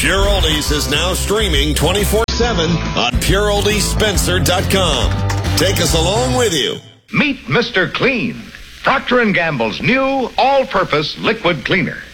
Pure Oldies is now streaming 24/7 on pureoldiespencer.com. Take us along with you. Meet Mr. Clean, Procter & Gamble's new all-purpose liquid cleaner.